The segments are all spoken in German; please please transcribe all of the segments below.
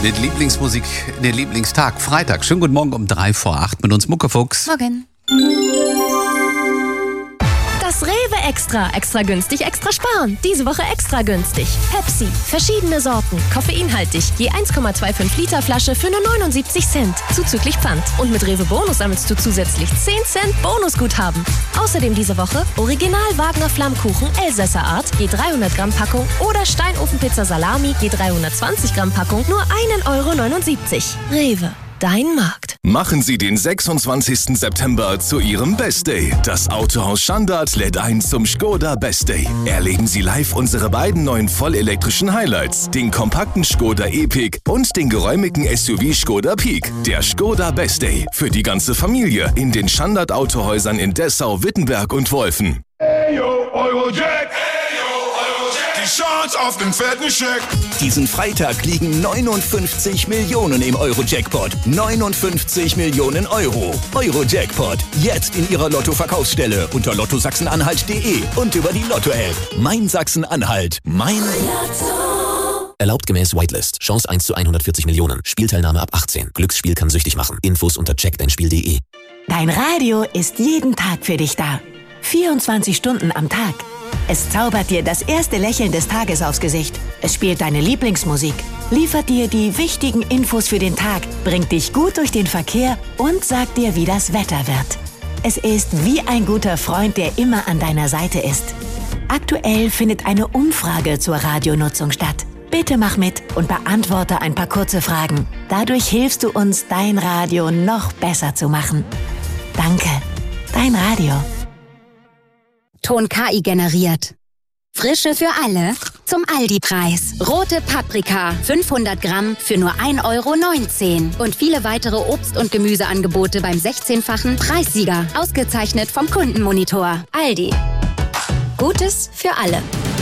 Den Lieblingsmusik, den Lieblingstag, Freitag. Schönen guten Morgen um 7:03 mit uns Muckefuchs. Morgen. Das Rewe Extra. Extra günstig, extra sparen. Diese Woche extra günstig. Pepsi. Verschiedene Sorten. Koffeinhaltig. Je 1,25 Liter Flasche für nur 79 Cent. Zuzüglich Pfand. Und mit Rewe Bonus sammelst du zusätzlich 10 Cent Bonusguthaben. Außerdem diese Woche Original Wagner Flammkuchen Elsässer Art. Je 300 Gramm Packung. Oder Steinofenpizza Salami. Je 320 Gramm Packung. Nur 1,79 €. Rewe. Dein Markt. Machen Sie den 26. September zu Ihrem Best Day. Das Autohaus Schandart lädt ein zum Skoda Best Day. Erleben Sie live unsere beiden neuen vollelektrischen Highlights, den kompakten Skoda Epic und den geräumigen SUV Skoda Peak. Der Skoda Best Day für die ganze Familie in den Schandart Autohäusern in Dessau, Wittenberg und Wolfen. Hey yo, Eurojack! Die Chance auf den fetten Scheck. Diesen Freitag liegen 59 Millionen im Euro-Jackpot. 59 Millionen Euro. Euro-Jackpot. Jetzt in Ihrer Lotto-Verkaufsstelle unter lottosachsen-anhalt.de und über die Lotto-App. Mein Sachsen-Anhalt. Mein Lotto. Erlaubt gemäß Whitelist. Chance 1 zu 140 Millionen. Spielteilnahme ab 18. Glücksspiel kann süchtig machen. Infos unter checkdeinspiel.de. Dein Radio ist jeden Tag für dich da. 24 Stunden am Tag. Es zaubert dir das erste Lächeln des Tages aufs Gesicht. Es spielt deine Lieblingsmusik, liefert dir die wichtigen Infos für den Tag, bringt dich gut durch den Verkehr und sagt dir, wie das Wetter wird. Es ist wie ein guter Freund, der immer an deiner Seite ist. Aktuell findet eine Umfrage zur Radionutzung statt. Bitte mach mit und beantworte ein paar kurze Fragen. Dadurch hilfst du uns, dein Radio noch besser zu machen. Danke. Dein Radio. Ton KI generiert. Frische für alle zum Aldi-Preis. Rote Paprika, 500 Gramm für nur 1,19 € Und viele weitere Obst- und Gemüseangebote beim 16-fachen Preissieger. Ausgezeichnet vom Kundenmonitor. Aldi. Gutes für alle.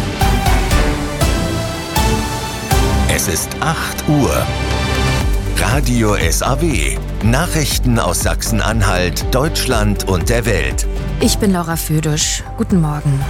Es ist 8 Uhr. Radio SAW. Nachrichten aus Sachsen-Anhalt, Deutschland und der Welt. Ich bin Laura Födisch. Guten Morgen.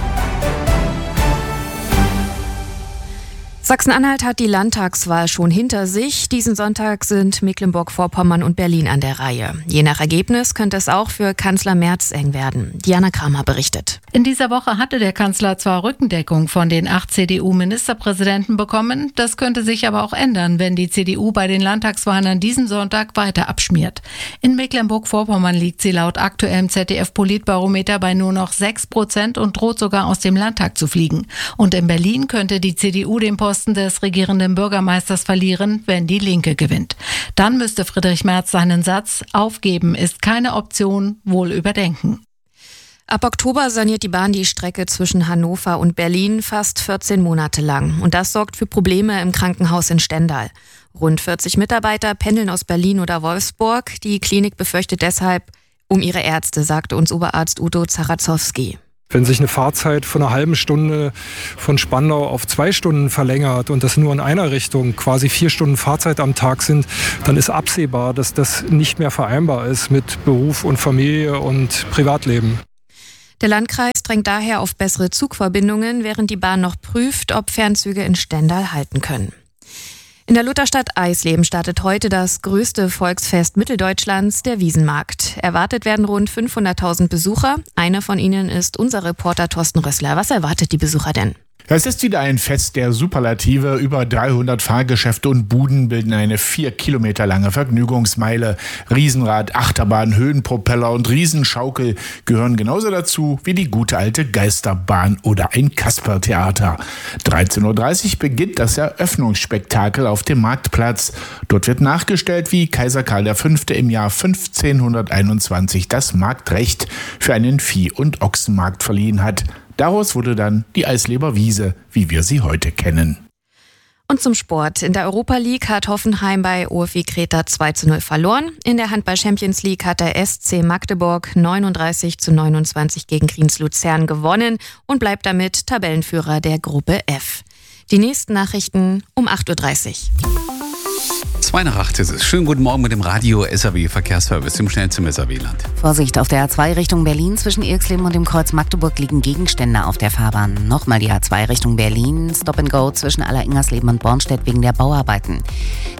Sachsen-Anhalt hat die Landtagswahl schon hinter sich. Diesen Sonntag sind Mecklenburg-Vorpommern und Berlin an der Reihe. Je nach Ergebnis könnte es auch für Kanzler Merz eng werden. Diana Kramer berichtet. In dieser Woche hatte der Kanzler zwar Rückendeckung von den 8 CDU-Ministerpräsidenten bekommen, das könnte sich aber auch ändern, wenn die CDU bei den Landtagswahlen an diesem Sonntag weiter abschmiert. In Mecklenburg-Vorpommern liegt sie laut aktuellem ZDF-Politbarometer bei nur noch 6% und droht sogar aus dem Landtag zu fliegen. Und in Berlin könnte die CDU den Posten des regierenden Bürgermeisters verlieren, wenn die Linke gewinnt. Dann müsste Friedrich Merz seinen Satz „Aufgeben ist keine Option" wohl überdenken. Ab Oktober saniert die Bahn die Strecke zwischen Hannover und Berlin fast 14 Monate lang. Und das sorgt für Probleme im Krankenhaus in Stendal. Rund 40 Mitarbeiter pendeln aus Berlin oder Wolfsburg. Die Klinik befürchtet deshalb um ihre Ärzte, sagte uns Oberarzt Udo Zarazowski. Wenn sich eine Fahrzeit von einer halben Stunde von Spandau auf 2 Stunden verlängert und das nur in einer Richtung, quasi 4 Stunden Fahrzeit am Tag sind, dann ist absehbar, dass das nicht mehr vereinbar ist mit Beruf und Familie und Privatleben. Der Landkreis drängt daher auf bessere Zugverbindungen, während die Bahn noch prüft, ob Fernzüge in Stendal halten können. In der Lutherstadt Eisleben startet heute das größte Volksfest Mitteldeutschlands, der Wiesenmarkt. Erwartet werden rund 500.000 Besucher. Einer von ihnen ist unser Reporter Thorsten Rössler. Was erwartet die Besucher denn? Es ist wieder ein Fest der Superlative. Über 300 Fahrgeschäfte und Buden bilden eine 4 Kilometer lange Vergnügungsmeile. Riesenrad, Achterbahn, Höhenpropeller und Riesenschaukel gehören genauso dazu wie die gute alte Geisterbahn oder ein Kaspertheater. 13:30 Uhr beginnt das Eröffnungsspektakel auf dem Marktplatz. Dort wird nachgestellt, wie Kaiser Karl V. im Jahr 1521 das Marktrecht für einen Vieh- und Ochsenmarkt verliehen hat. Daraus wurde dann die Eisleber Wiese, wie wir sie heute kennen. Und zum Sport. In der Europa League hat Hoffenheim bei OFI Kreta 2:0 verloren. In der Handball Champions League hat der SC Magdeburg 39:29 gegen Kriens Luzern gewonnen und bleibt damit Tabellenführer der Gruppe F. Die nächsten Nachrichten um 8:30 Uhr. 7:02 ist es. Schönen guten Morgen mit dem Radio SAW Verkehrsservice im schnellsten SAW-Land. Vorsicht, auf der A2 Richtung Berlin zwischen Irxleben und dem Kreuz Magdeburg liegen Gegenstände auf der Fahrbahn. Nochmal die A2 Richtung Berlin, Stop and Go zwischen Alleringersleben und Bornstedt wegen der Bauarbeiten.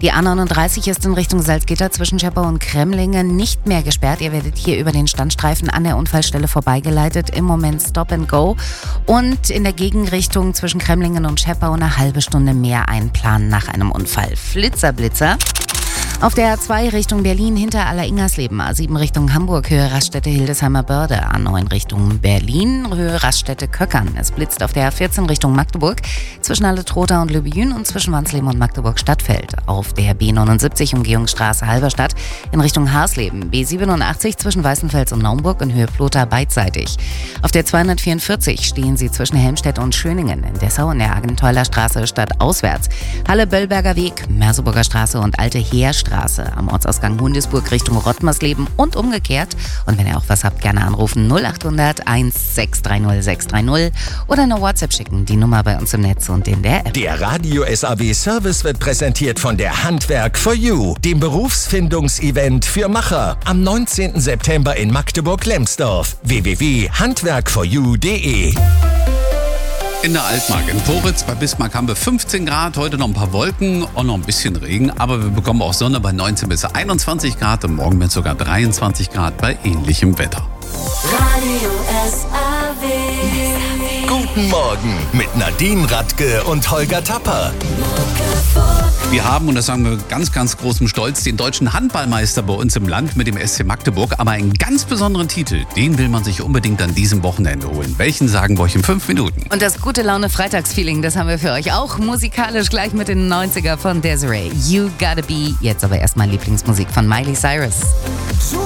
Die A39 ist in Richtung Salzgitter zwischen Scheppau und Kremlingen nicht mehr gesperrt. Ihr werdet hier über den Standstreifen an der Unfallstelle vorbeigeleitet. Im Moment Stop and Go. Und in der Gegenrichtung zwischen Kremlingen und Scheppau eine halbe Stunde mehr einplanen nach einem Unfall. Flitzer. Auf der A2 Richtung Berlin hinter Aller-Ingersleben, A7 Richtung Hamburg, Höhe Raststätte Hildesheimer Börde, A9 Richtung Berlin, Höhe Raststätte Köckern. Es blitzt auf der A14 Richtung Magdeburg, zwischen Halle-Trotha und Löbejün und zwischen Wansleben und Magdeburg-Stadtfeld. Auf der B79 Umgehungsstraße Halberstadt in Richtung Harsleben, B87 zwischen Weißenfels und Naumburg in Höhe Plotha beidseitig. Auf der 244 stehen sie zwischen Helmstedt und Schöningen, in Dessau in der Agenteuler Straße stadtauswärts, Halle-Böllberger Weg, Merseburger Straße und Alte Heerstraße am Ortsausgang Hundesburg Richtung Rottmersleben und umgekehrt. Und wenn ihr auch was habt, gerne anrufen 0800 1630 630 oder eine WhatsApp schicken, die Nummer bei uns im Netz und in der App. Der Radio SAW Service wird präsentiert von der Handwerk for You, dem Berufsfindungsevent für Macher. Am 19. September in Magdeburg-Lemsdorf. www.handwerkforyou.de. In der Altmark in Poritz bei Bismarck haben wir 15 Grad, heute noch ein paar Wolken und noch ein bisschen Regen, aber wir bekommen auch Sonne bei 19 bis 21 Grad und morgen mit sogar 23 Grad bei ähnlichem Wetter. Radio SAW. Guten Morgen mit Nadine Radke und Holger Tapper. Wir haben, und das sagen wir mit ganz, ganz großem Stolz, den deutschen Handballmeister bei uns im Land mit dem SC Magdeburg. Aber einen ganz besonderen Titel, den will man sich unbedingt an diesem Wochenende holen. Welchen sagen wir euch in 5 Minuten? Und das gute Laune-Freitagsfeeling, das haben wir für euch auch musikalisch gleich mit den 90er von Desiree. You Gotta Be. Jetzt aber erstmal Lieblingsmusik von Miley Cyrus.